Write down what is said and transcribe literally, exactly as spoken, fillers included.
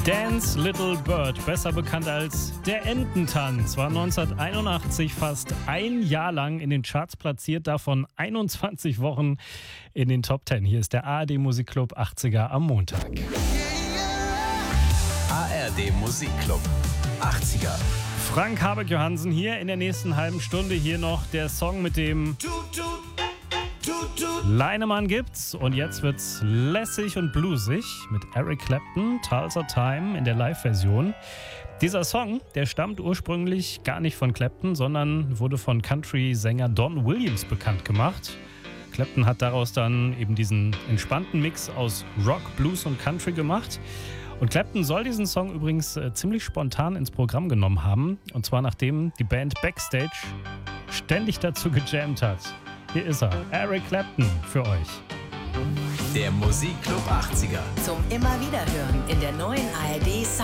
Dance Little Bird, besser bekannt als der Ententanz, war neunzehnhunderteinundachtzig fast ein Jahr lang in den Charts platziert, davon einundzwanzig Wochen in den Top Ten. Hier ist der A R D Musikclub achtziger am Montag. A R D Musikclub achtziger. Frank Habeck-Johansen hier in der nächsten halben Stunde. Hier noch der Song mit dem Leinemann gibt's. Und jetzt wird's lässig und bluesig mit Eric Clapton, Tulsa Time in der Live-Version. Dieser Song, der stammt ursprünglich gar nicht von Clapton, sondern wurde von Country-Sänger Don Williams bekannt gemacht. Clapton hat daraus dann eben diesen entspannten Mix aus Rock, Blues und Country gemacht. Und Clapton soll diesen Song übrigens äh, ziemlich spontan ins Programm genommen haben. Und zwar nachdem die Band Backstage ständig dazu gejammt hat. Hier ist er, Eric Clapton für euch. Der Musikclub achtziger. Zum immer wieder hören in der neuen A R D Sound